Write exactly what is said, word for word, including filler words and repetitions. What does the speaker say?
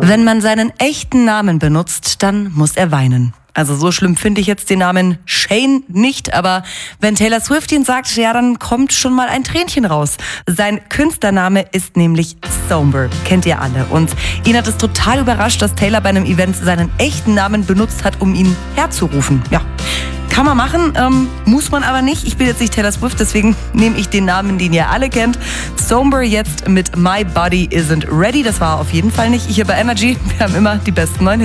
Wenn man seinen echten Namen benutzt, dann muss er weinen. Also so schlimm finde ich jetzt den Namen Shane nicht, aber wenn Taylor Swift ihn sagt, ja, dann kommt schon mal ein Tränchen raus. Sein Künstlername ist nämlich Sombr, kennt ihr alle. Und ihn hat es total überrascht, dass Taylor bei einem Event seinen echten Namen benutzt hat, um ihn herzurufen. Ja, kann man machen, ähm, muss man aber nicht. Ich bin jetzt nicht Taylor Swift, deswegen nehme ich den Namen, den ihr alle kennt. Sombr jetzt mit My Body Isn't Ready. Das war auf jeden Fall nicht ich hier bei Energy. Wir haben immer die besten neuen Hits.